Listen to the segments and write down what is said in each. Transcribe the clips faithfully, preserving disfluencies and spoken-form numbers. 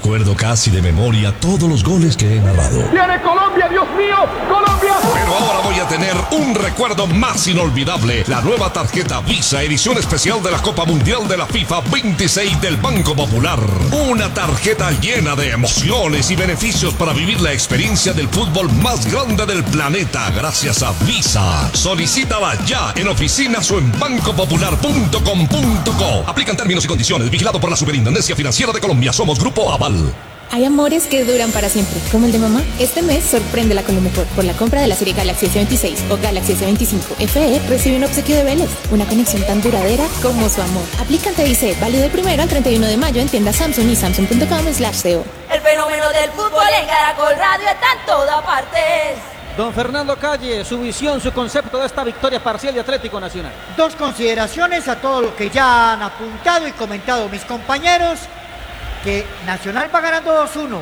recuerdo casi de memoria todos los goles que he narrado. ¡Viene Colombia, Dios mío! ¡Colombia! Pero ahora voy a tener un recuerdo más inolvidable. La nueva tarjeta Visa, edición especial de la Copa Mundial de la FIFA veintiséis del Banco Popular. Una tarjeta llena de emociones y beneficios para vivir la experiencia del fútbol más grande del planeta gracias a Visa. Solicítala ya en oficinas o en banco popular punto com punto co. Aplican términos y condiciones. Vigilado por la Superintendencia Financiera de Colombia. Somos Grupo Aval. Hay amores que duran para siempre, como el de mamá. Este mes sorpréndela con lo mejor. Por la compra de la serie Galaxy S veintiséis o Galaxy S veinticinco F E, recibe un obsequio de Vélez. Una conexión tan duradera como su amor. Aplica T I C, válido del primero al treinta y uno de mayo en tiendas Samsung y samsung punto com slash co. El fenómeno del fútbol en Caracol Radio está en todas partes. Don Fernando Calle, su visión, su concepto de esta victoria parcial de Atlético Nacional. Dos consideraciones a todo lo que ya han apuntado y comentado mis compañeros, que Nacional va ganando dos uno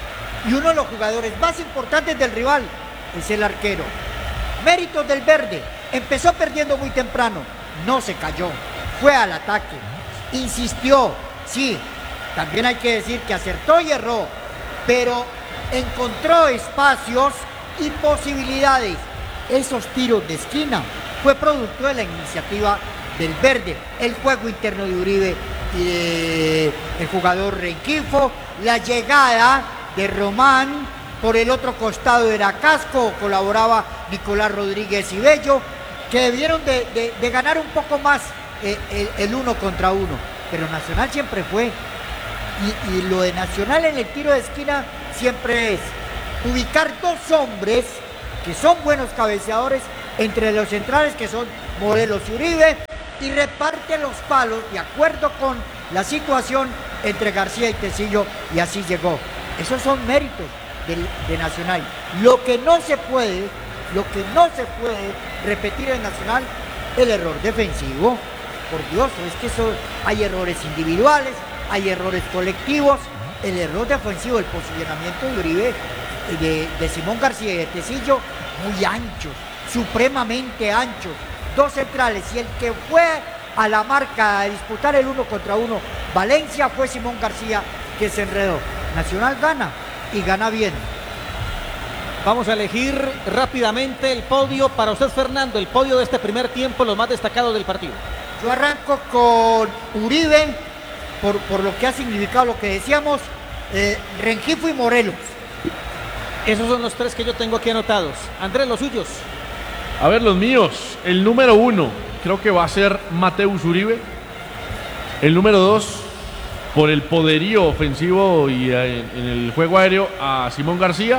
y uno de los jugadores más importantes del rival es el arquero. Méritos del verde, empezó perdiendo muy temprano, no se cayó, fue al ataque, insistió, sí, también hay que decir que acertó y erró, pero encontró espacios y posibilidades. Esos tiros de esquina fue producto de la iniciativa del verde, el juego interno de Uribe y de el jugador Rengifo, la llegada de Román, por el otro costado era Casco, colaboraba Nicolás Rodríguez y Bello, que debieron de, de, de ganar un poco más eh, el, el uno contra uno, pero Nacional siempre fue, y, y lo de Nacional en el tiro de esquina siempre es ubicar dos hombres que son buenos cabeceadores entre los centrales, que son Morelos y Uribe, y reparte los palos de acuerdo con la situación entre García y Tecillo, y así llegó. Esos son méritos de, de Nacional. Lo que no se puede, lo que no se puede repetir en Nacional, el error defensivo. Por Dios, es que eso, hay errores individuales, hay errores colectivos. El error defensivo, el posicionamiento de Uribe, de, de Simón García y de Tecillo, muy anchos, supremamente anchos. Dos centrales, y el que fue a la marca a disputar el uno contra uno, Valencia, fue Simón García, que se enredó. Nacional gana, y gana bien. Vamos a elegir rápidamente el podio para usted, Fernando, el podio de este primer tiempo, los más destacados del partido. Yo arranco con Uribe, por, por lo que ha significado lo que decíamos, eh, Rengifo y Morelos. Esos son los tres que yo tengo aquí anotados. Andrés, los suyos. A ver, los míos. El número uno, creo que va a ser Mateus Uribe. El número dos, por el poderío ofensivo y en, en el juego aéreo, a Simón García.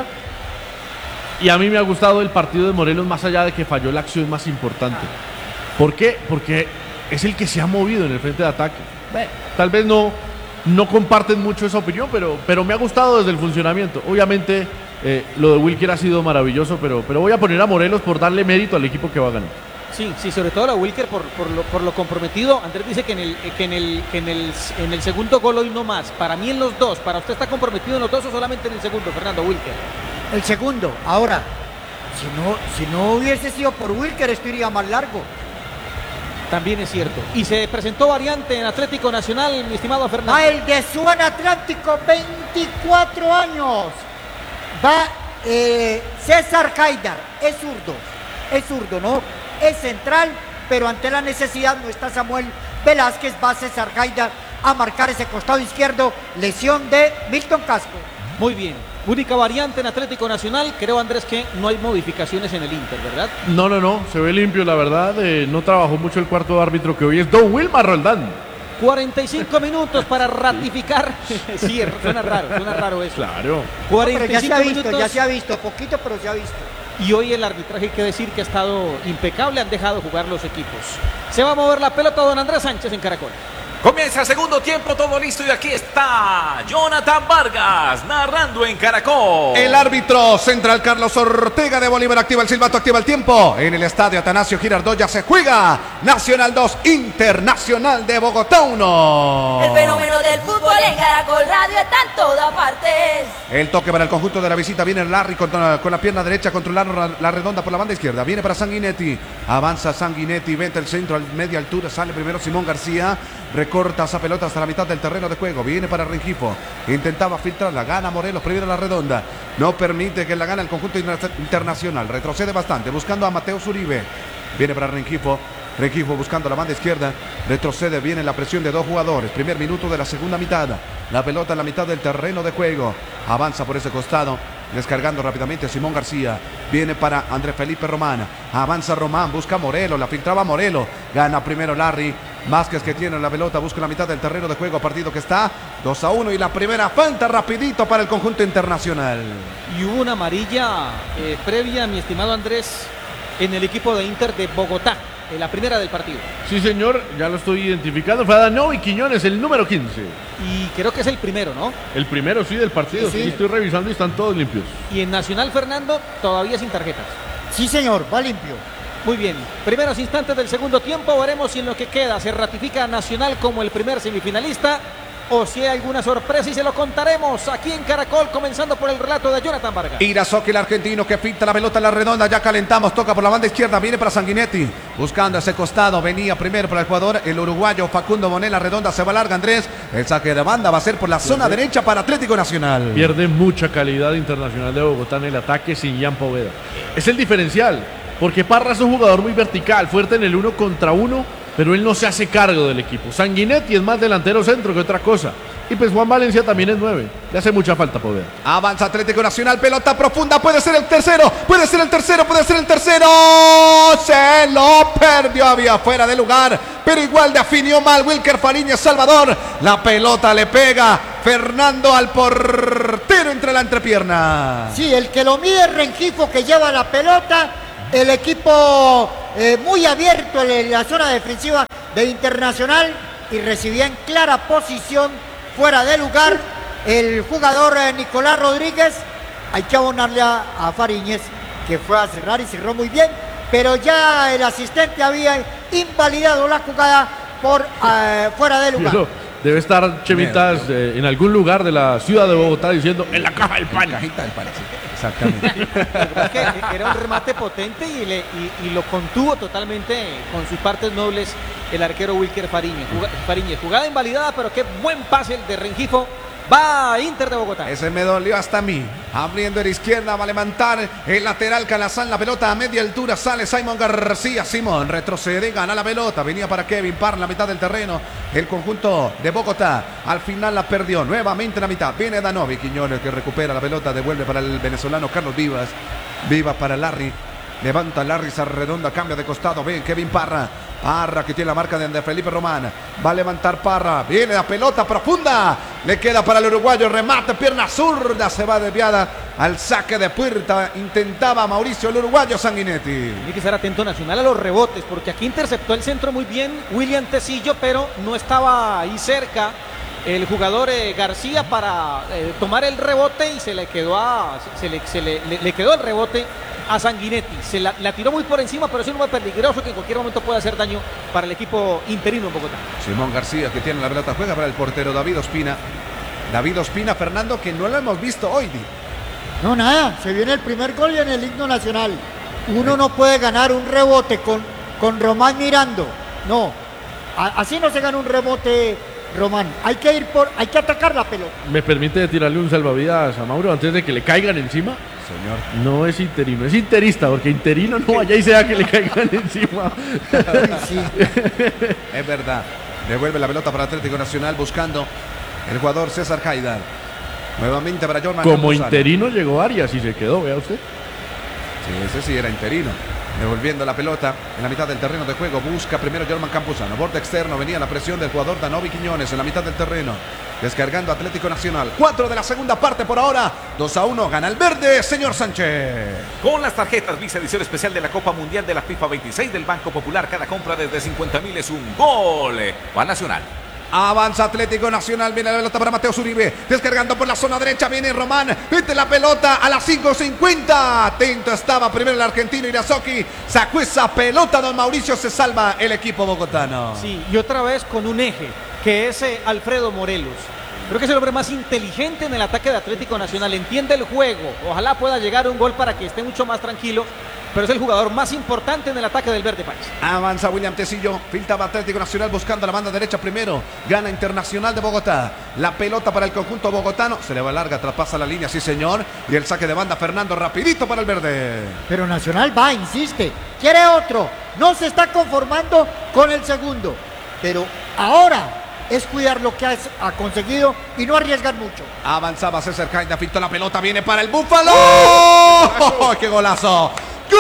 Y a mí me ha gustado el partido de Morelos, más allá de que falló la acción más importante. ¿Por qué? Porque es el que se ha movido en el frente de ataque. Bueno, tal vez no, no comparten mucho esa opinión, pero, pero me ha gustado desde el funcionamiento. Obviamente, eh, lo de Wilker ha sido maravilloso, pero, pero voy a poner a Morelos por darle mérito al equipo que va a ganar. Sí, sí, sobre todo a Wilker por, por, lo, por lo comprometido. Andrés dice que, en el, que, en el, que en, el, en el segundo gol hoy no más. Para mí en los dos. ¿Para usted está comprometido en los dos o solamente en el segundo, Fernando Wilker? El segundo. Ahora, si no, si no hubiese sido por Wilker, esto iría más largo. También es cierto. Y se presentó variante en Atlético Nacional, mi estimado Fernando. Va el de Suan Atlántico, veinticuatro años. Va eh, César Haidar, es zurdo, es zurdo, ¿no? Es central, pero ante la necesidad no está Samuel Velázquez, va César Haidar a marcar ese costado izquierdo, lesión de Milton Casco. Muy bien, única variante en Atlético Nacional, creo, Andrés, que no hay modificaciones en el Inter, ¿verdad? No, no, no, se ve limpio, la verdad, eh, no trabajó mucho el cuarto árbitro, que hoy es Don Wilmar Roldán. cuarenta y cinco minutos para ratificar. Sí, suena raro, suena raro eso. Claro. cuarenta y cinco no, pero ya se ha visto, minutos. ya se ha visto, poquito, pero se ha visto. Y hoy el arbitraje, hay que decir que ha estado impecable, han dejado jugar los equipos. Se va a mover la pelota don Andrés Sánchez en Caracol. Comienza el segundo tiempo, todo listo, y aquí está Jonathan Vargas narrando en Caracol. El árbitro central Carlos Ortega de Bolívar activa el silbato, activa el tiempo. En el estadio Atanasio Girardot ya se juega Nacional dos, Internacional de Bogotá uno. El fenómeno del fútbol en Caracol Radio está en todas partes. El toque para el conjunto de la visita, viene Larry con, con la pierna derecha controlando la, la redonda por la banda izquierda, viene para Sanguinetti, avanza Sanguinetti, vente el centro a media altura, sale primero Simón García, recorta esa pelota hasta la mitad del terreno de juego, viene para Rengifo, intentaba filtrarla, gana Morelos, primero la redonda, no permite que la gane el conjunto internacional, retrocede bastante, buscando a Mateo Uribe, viene para Rengifo, Rengifo buscando la banda izquierda, retrocede, viene la presión de dos jugadores, primer minuto de la segunda mitad, la pelota en la mitad del terreno de juego, avanza por ese costado, descargando rápidamente Simón García, viene para Andrés Felipe Román, avanza Román, busca a Morelos, la filtraba Morelos, gana primero Larry Vázquez, que tiene la pelota, busca la mitad del terreno de juego, partido que está dos a uno y la primera falta rapidito para el conjunto internacional. Y hubo una amarilla eh, previa, mi estimado Andrés, en el equipo de Inter de Bogotá, en la primera del partido. Sí, señor, ya lo estoy identificando. Fue Adanovi Quiñones, el número quince. Y creo que es el primero, ¿no? El primero, sí, del partido. Sí, sí. Sí, estoy revisando y están todos limpios. Y en Nacional, Fernando, todavía sin tarjetas. Sí, señor, va limpio. Muy bien. Primeros instantes del segundo tiempo. Veremos si en lo que queda se ratifica Nacional como el primer semifinalista o si hay alguna sorpresa, y se lo contaremos aquí en Caracol, comenzando por el relato de Jonathan Vargas. Irazoki, el argentino, que finta la pelota en la redonda, ya calentamos, toca por la banda izquierda, viene para Sanguinetti, buscando ese costado, venía primero para el jugador, el uruguayo Facundo Monet, la redonda se va larga, Andrés, el saque de banda va a ser por la zona Pierde. derecha para Atlético Nacional. Pierde mucha calidad Internacional de Bogotá en el ataque sin Jan Poveda. Es el diferencial, porque Parra es un jugador muy vertical, fuerte en el uno contra uno, pero él no se hace cargo del equipo. Sanguinetti es más delantero centro que otra cosa. Y pues Juan Valencia también es nueve. Le hace mucha falta poder. Avanza Atlético Nacional, pelota profunda, puede ser el tercero, puede ser el tercero, puede ser el tercero. Se lo perdió, había fuera de lugar, pero igual definió mal Wilker Fariñez Salvador. La pelota le pega Fernando al portero entre la entrepierna. Sí, el que lo mide es Rengifo, que lleva la pelota. El equipo eh, muy abierto en la zona defensiva de Internacional y recibía en clara posición fuera de lugar el jugador eh, Nicolás Rodríguez. Hay que abonarle a, a Fariñez, que fue a cerrar y cerró muy bien, pero ya el asistente había invalidado la jugada por eh, fuera de lugar. Eso debe estar Chemitas eh, en algún lugar de la ciudad de Bogotá diciendo en la caja del pan. Cajita del pan, sí. Exactamente. Es que era un remate potente y, le, y, y lo contuvo totalmente con sus partes nobles el arquero Wilker Fariñez. Juga, Fariñez. Jugada invalidada, pero qué buen pase el de Rengifo. Va a Inter de Bogotá. Ese me dolió hasta a mí. Abriendo a la izquierda, va a levantar el lateral Calazán. La pelota a media altura. Sale Simón García. Simón retrocede, gana la pelota. Venía para Kevin Parra en la mitad del terreno. El conjunto de Bogotá. Al final la perdió. Nuevamente en la mitad. Viene Danovi Quiñones, que recupera la pelota. Devuelve para el venezolano Carlos Vivas. Vivas para Larry. Levanta Larry, se redonda, cambia de costado. Ven Kevin Parra. Parra, que tiene la marca de Andrés Felipe Román. Va a levantar Parra. Viene la pelota profunda. Le queda para el uruguayo. Remate, pierna zurda. Se va desviada al saque de puerta. Intentaba Mauricio, el uruguayo Sanguinetti. Tiene que estar atento Nacional a los rebotes, porque aquí interceptó el centro muy bien William Tecillo, pero no estaba ahí cerca el jugador eh, García para eh, tomar el rebote, y se le quedó a, se le, se le, le, le quedó el rebote a Sanguinetti. Se la, la tiró muy por encima, pero es un muy peligroso que en cualquier momento puede hacer daño para el equipo interino en Bogotá. Simón García, que tiene la pelota, juega para el portero David Ospina. David Ospina, Fernando, que no lo hemos visto hoy. No, nada, se viene el primer gol y en el himno nacional. Uno no puede ganar un rebote con, con Román mirando. No, a, así no se gana un rebote, Román. Hay que ir por, hay que atacar la pelota. ¿Me permite tirarle un salvavidas a Mauro antes de que le caigan encima? Señor. No es interino, es interista, porque interino no vaya y sea que le caigan encima. Sí. Es verdad. Devuelve la pelota para Atlético Nacional buscando el jugador César Haidar. Nuevamente para Jorman. Como Campuzano. Interino llegó Arias y se quedó, vea usted. Sí, ese sí era interino. Devolviendo la pelota en la mitad del terreno de juego. Busca primero Jorman Campuzano. Borde externo. Venía la presión del jugador Danovi Quiñones en la mitad del terreno. Descargando Atlético Nacional. cuatro de la segunda parte por ahora. dos a uno. Gana el verde, señor Sánchez. Con las tarjetas Visa edición especial de la Copa Mundial de la FIFA veintiséis del Banco Popular. Cada compra desde cincuenta mil es un gol. Va Nacional. Avanza Atlético Nacional, viene la pelota para Mateo Uribe, descargando por la zona derecha, viene Román, mete la pelota a las cinco cincuenta, atento estaba primero el argentino Irazoki, sacó esa pelota, don Mauricio, se salva el equipo bogotano. Sí, y otra vez con un eje, que es eh, Alfredo Morelos. Creo que es el hombre más inteligente en el ataque de Atlético Nacional, entiende el juego, ojalá pueda llegar un gol para que esté mucho más tranquilo, pero es el jugador más importante en el ataque del Verde País. Avanza William Tecillo, filtra Atlético Nacional buscando la banda derecha primero. Gana Internacional de Bogotá. La pelota para el conjunto bogotano. Se le va larga, traspasa la línea, sí señor. Y el saque de banda Fernando rapidito para el verde. Pero Nacional va, insiste, quiere otro. No se está conformando con el segundo. Pero ahora es cuidar lo que ha, ha conseguido y no arriesgar mucho. Avanzaba César Caida, filtró la pelota, viene para el Búfalo. ¡Oh, qué golazo! ¡Gol!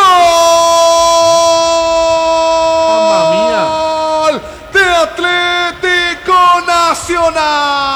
¡Mamma mía! De Atlético Nacional.